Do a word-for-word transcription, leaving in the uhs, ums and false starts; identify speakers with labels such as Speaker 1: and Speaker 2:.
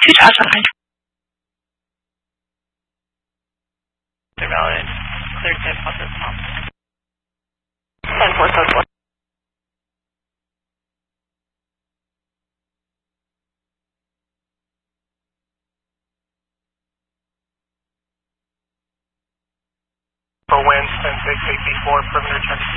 Speaker 1: 去查查看。
Speaker 2: Valid. Cleared to positive pump. ten four seven four. For winds ten six eight four, perimeter check.